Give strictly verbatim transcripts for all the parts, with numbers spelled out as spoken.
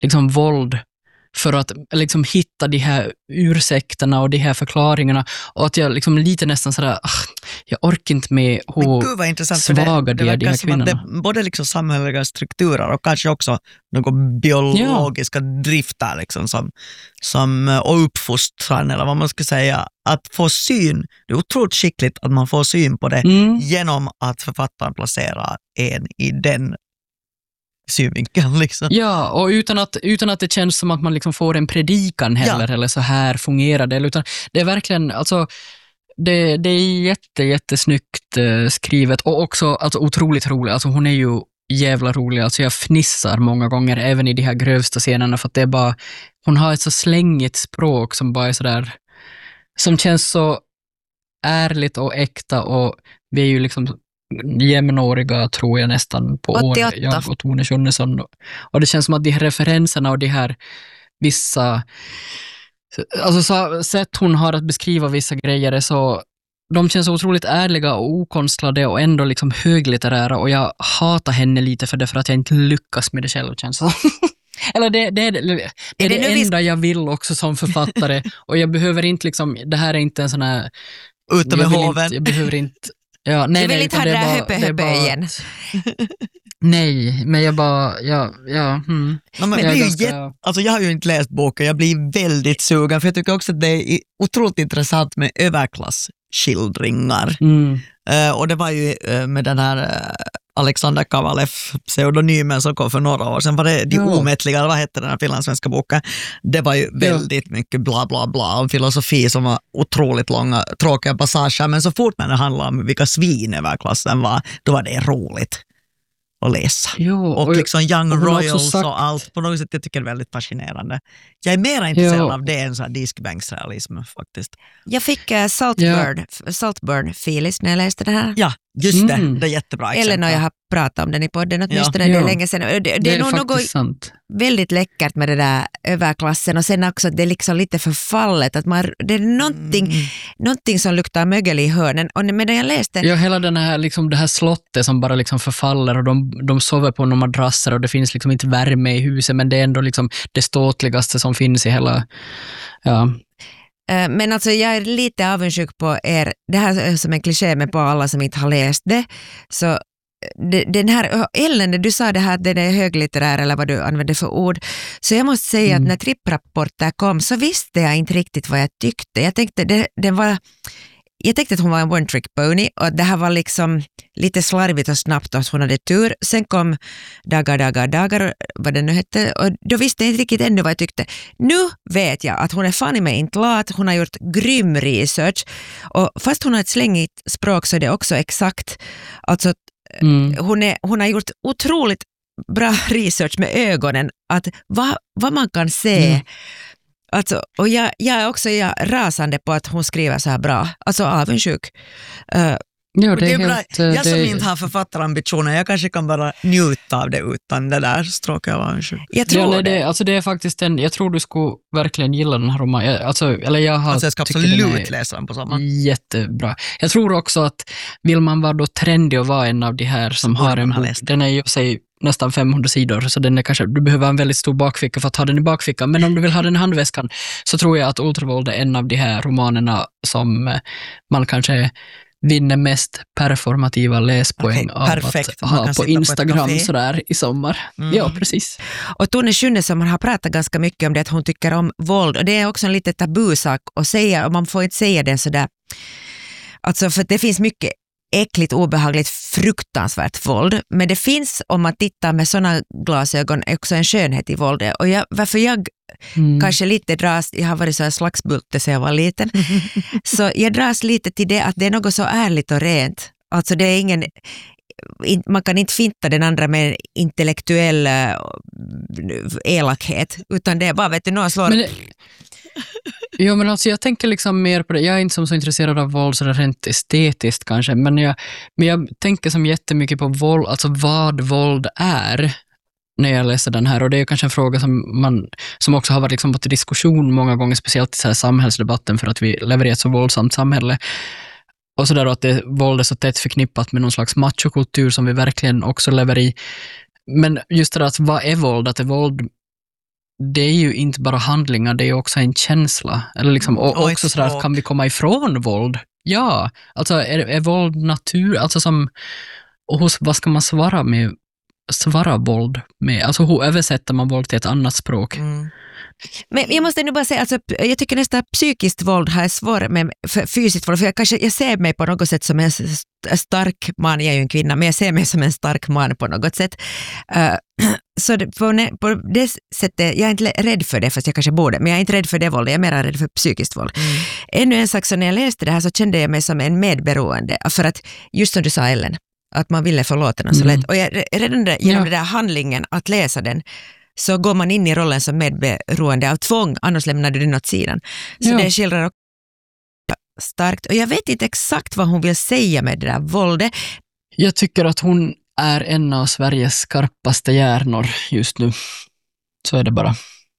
liksom våld för att liksom hitta de här ursäkterna och de här förklaringarna, och att jag liksom lite nästan sådär, ah, jag orkar inte med hur svaga de är, de här kvinnorna. Det, både liksom samhälleliga strukturer och kanske också några biologiska ja. drifter liksom, som, som, och uppfostran eller vad man ska säga, att få syn, det är otroligt skickligt att man får syn på det mm. genom att författaren placerar en i den synvinkeln liksom. Ja, och utan att, utan att det känns som att man liksom får en predikan heller, ja. eller så här fungerar det, utan det är verkligen, alltså det, det är jätte, jättesnyggt eh, skrivet, och också alltså, otroligt roligt, alltså hon är ju jävla rolig, alltså jag fnissar många gånger även i de här grövsta scenerna, för att det är bara, hon har ett så slängigt språk som bara är sådär, som känns så ärligt och äkta, och vi är ju liksom jämnåriga tror jag nästan på år, jag och Tone Schunnesson, och det känns som att de här referenserna och de här vissa alltså så, sätt hon har att beskriva vissa grejer är så, de känns så otroligt ärliga och okonstlade och ändå liksom höglitterära, och jag hatar henne lite för det, för att jag inte lyckas med det själv, känns så. Eller det, det, det, det är det, det enda vi... jag vill också som författare, och jag behöver inte liksom, det här är inte en sån här utan med hoven. Inte, jag behöver inte ja, nej, du vill nej, inte ha det där höppe-höppe igen. Nej, men jag bara, ja, ja. Hmm. No, men jag, ganska... jätt... alltså, jag har ju inte läst boken, jag blir väldigt sugen, för jag tycker också att det är otroligt intressant med överklassskildringar. Mm. Uh, och det var ju uh, med den här uh, Alexander Kavalev pseudonymen som kom för några år sedan, var det De ja. omättliga, vad hette den här finlandssvenska boken? Det var ju väldigt ja. mycket bla bla bla om filosofi som var otroligt långa, tråkiga passager, men så fort när det handlade om vilka svin överklassen var, då var det roligt att läsa. Jo, och, och liksom Young och Royals sagt... och allt, på något sätt jag tycker det är väldigt fascinerande. Jag är mer intresserad jo. av det än så här diskbänksrealism faktiskt. Jag fick uh, Saltburn, ja. Saltburn Feelings när jag läste det här. Ja, just det. Mm. Det är jättebra exempel. Eller när jag har pratat om den i podden, åtminstone ja. det är länge sedan. Det, det, det är, är nog något sant. Väldigt läckert med det där överklassen, och sen också att det är liksom lite förfallet, att man, det är någonting, mm. någonting som luktar mögel i hörnen. Och medan jag läste... Ja, hela den här, liksom, det här slottet som bara liksom förfaller, och de, de sover på några madrasser och det finns liksom inte värme i huset, men det är ändå liksom det ståtligaste som finns i hela... Ja. Men alltså jag är lite avundsjuk på er, det här är som en kliché med på alla som inte har läst det, så den här, Ellen, du sa det här att den är höglitterär eller vad du använde för ord, så jag måste säga mm. att när tripprapporter kom så visste jag inte riktigt vad jag tyckte. Jag tänkte, det, den var, jag tänkte att hon var en one trick pony, och det här var liksom lite slarvigt och snabbt och hon hade tur. Sen kom Dagar, dagar, dagar, vad det nu hette, och då visste jag inte riktigt ännu vad jag tyckte. Nu vet jag att hon är fan i mig inte lat, hon har gjort grym research, och fast hon har ett slängigt språk så är det också exakt, alltså Mm. Hon, är, hon har gjort otroligt bra research med ögonen, att vad, vad man kan se. Mm. Alltså, och jag, jag är också jag, rasande på att hon skriver så här bra. Alltså avundsjuk. Uh, ja, det är det är helt, bra. Jag som det... inte har författarambitioner, jag kanske kan bara njuta av det utan det där stråkar jag avundsjuk. Jag tror ja, nej, det. det. Alltså det är faktiskt en, jag tror du skulle verkligen gilla den här romanen. Alltså, eller jag, har, alltså jag ska absolut läsa den på samma. Jättebra. Jag tror också att vill man vara då trendig och vara en av de här som så har en bok, den är ju sig nästan femhundra sidor, så den är kanske, du behöver en väldigt stor bakficka för att ha den i bakfickan, men om du vill ha den i handväskan så tror jag att Ultravåld är en av de här romanerna som man kanske vinner mest performativa läspoäng okay, av perfekt. Att ha på Instagram på sådär i sommar. Mm. Ja, precis. Och Tone Schunnesson har pratat ganska mycket om det, att hon tycker om våld, och det är också en lite tabusak att säga, och man får inte säga det sådär. Alltså för det finns mycket äckligt, obehagligt, fruktansvärt våld, men det finns, om man tittar med sådana glasögon, också en skönhet i våldet. Och jag, varför jag mm. kanske lite dras, jag har varit så här slagsbulte sedan jag var liten, så jag dras lite till det att det är något så ärligt och rent. Alltså det är ingen, man kan inte finta den andra med intellektuell elakhet, utan det är bara, vet du, någon slår... Men... Jo, men alltså jag tänker liksom mer på det. Jag är inte som så intresserad av våld så rent estetiskt kanske, men jag, men jag tänker som jättemycket på våld, alltså vad våld är när jag läser den här, och det är kanske en fråga som man som också har varit liksom på diskussion många gånger, speciellt i så här samhällsdebatten, för att vi lever i ett så våldsamt samhälle. Och sådär, att det, våld är så tätt förknippat med någon slags machokultur som vi verkligen också lever i. Men just det där, att vad är våld? Att är våld det är ju inte bara handlingar, det är också en känsla. Eller liksom, och, och också sådär, kan vi komma ifrån våld? Ja, alltså är, är våld natur? Alltså som, och hos, vad ska man svara med? Svara våld med? Alltså hur översätter man våld till ett annat språk? Mm. Men jag måste nu bara säga, alltså, jag tycker nästan psykiskt våld har jag svårt med för fysiskt våld, för jag, kanske, jag ser mig på något sätt som en stark man, jag är ju en kvinna, men jag ser mig som en stark man på något sätt. Uh, så det, på, på det sättet, jag är inte rädd för det, fast jag kanske borde, men jag är inte rädd för det våldet, jag är mer rädd för psykiskt våld. Mm. Ännu en sak, så när jag läste det här så kände jag mig som en medberoende, för att just som du sa Ellen, att man ville förlåta den så mm. lätt, och jag, redan där, genom ja. den där handlingen att läsa den, så går man in i rollen som medberoende av tvång, annars lämnar du den åt sidan. Så ja. det skildrar också starkt. Och jag vet inte exakt vad hon vill säga med det där våldet. Jag tycker att hon är en av Sveriges skarpaste hjärnor just nu. Så är det bara.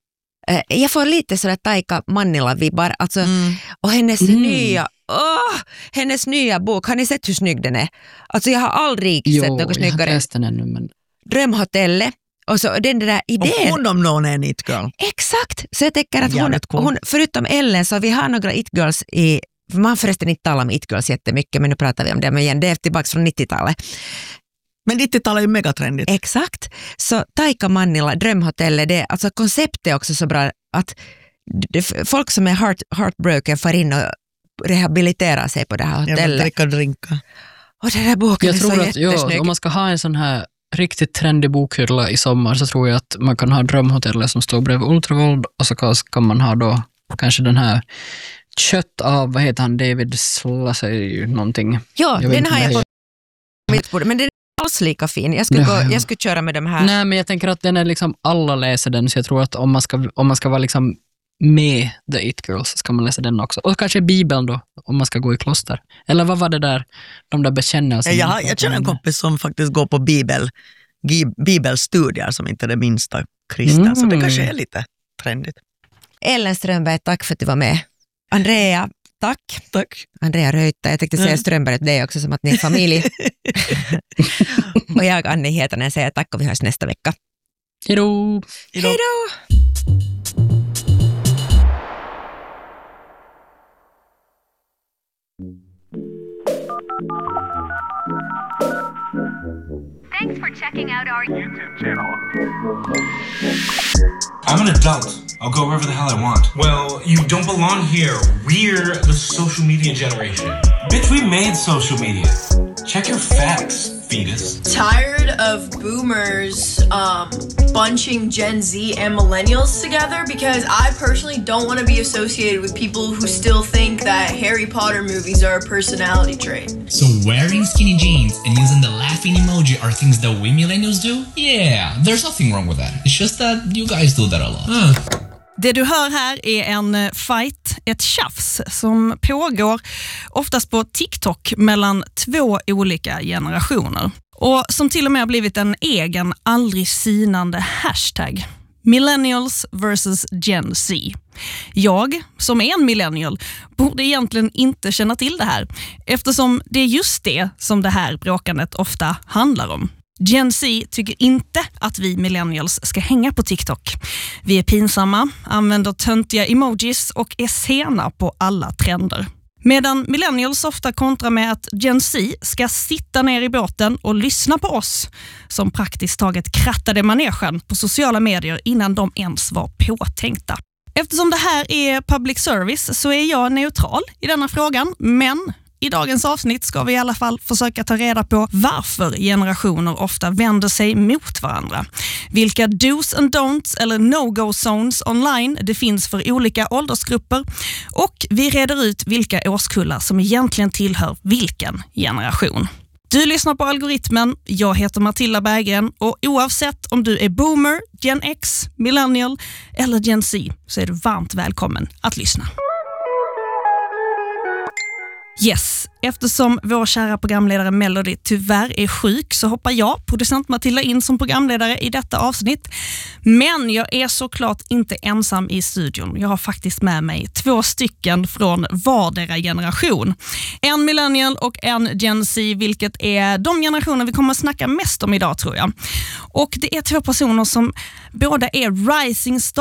Jag får lite sådär Taika Mannila-vibbar. Alltså, mm. Och hennes mm. nya åh, hennes nya bok, har ni sett hur snygg den är? Alltså jag har aldrig jo, sett något snyggare. Jo, jag har läst den ännu. Men... Drömhotellet. Och så den där idén. Och hon om någon är en it-girl. Exakt. Så jag tänker att hon, cool. hon, förutom Ellen, så vi har några it-girls i, man förresten inte talar om it-girls jättemycket, men nu pratar vi om det, men igen, det är tillbaka från nittiotalet. Men nittiotalet är ju megatrendigt. Exakt. Så Taika Mannila, Drömhotellet, det, alltså konceptet är också så bra att det, folk som är heart, heartbroken får in och rehabiliterar sig på det här hotellet. Jag vill dricka drinka. Och den här boken jag är tror så att, jättesnygg. Ja, om man ska ha en sån här riktigt trendig bokhylla i sommar så tror jag att man kan ha Drömhotellet som står bredvid Ultravåld och så kan man ha då kanske den här kött av, vad heter han, David Slassey någonting. Ja, den har jag på mitt bord, men den är alls lika fin. Jag skulle, ja, gå, ja. jag skulle köra med de här. Nej, men jag tänker att den är liksom, alla läser den, så jag tror att om man ska, om man ska vara liksom med The It Girls så ska man läsa den också. Och kanske Bibeln då, om man ska gå i kloster. Eller vad var det där, de där bekännelserna? Jag, jag känner en kompis som faktiskt går på bibel, bibelstudier som inte är det minsta kristna, mm. så det kanske är lite trendigt. Ellen Strömberg, tack för att du var med. Andrea, tack. Tack. Andrea Röjta, jag tänkte säga mm. Strömberg till dig också som att ni är familj. Och jag, Annie Hietanen, säger tack och vi hörs nästa vecka. Hejdå! Hejdå! Thanks for checking out our YouTube channel. I'm an adult. I'll go wherever the hell I want. Well, you don't belong here. We're the social media generation. Bitch, we made social media. Check your facts, fetus. Tired of boomers um, bunching Gen Z and millennials together, because I personally don't want to be associated with people who still think that Harry Potter movies are a personality trait. So wearing skinny jeans and using the laughing emoji are things that we millennials do? Yeah, there's nothing wrong with that. It's just that you guys do that a lot. Huh. Det du hör här är en fight, ett tjafs som pågår oftast på TikTok mellan två olika generationer. Och som till och med har blivit en egen, aldrig sinande hashtag. Millennials versus Gen Z. Jag, som är en millennial, borde egentligen inte känna till det här, eftersom det är just det som det här bråkandet ofta handlar om. Gen Z tycker inte att vi millennials ska hänga på TikTok. Vi är pinsamma, använder töntiga emojis och är sena på alla trender. Medan millennials ofta kontrar med att Gen Z ska sitta ner i båten och lyssna på oss som praktiskt taget krattade manegen på sociala medier innan de ens var påtänkta. Eftersom det här är public service så är jag neutral i denna frågan, men i dagens avsnitt ska vi i alla fall försöka ta reda på varför generationer ofta vänder sig mot varandra. Vilka do's and don'ts eller no-go zones online det finns för olika åldersgrupper. Och vi reder ut vilka årskullar som egentligen tillhör vilken generation. Du lyssnar på Algoritmen, jag heter Matilda Berggren och oavsett om du är boomer, Gen X, millennial eller Gen Z så är du varmt välkommen att lyssna. Yes, eftersom vår kära programledare Melody tyvärr är sjuk så hoppar jag, producent Matilda, in som programledare i detta avsnitt. Men jag är såklart inte ensam i studion. Jag har faktiskt med mig två stycken från vardera generation. En millennial och en Gen Z, vilket är de generationer vi kommer att snacka mest om idag tror jag. Och det är två personer som båda är rising stars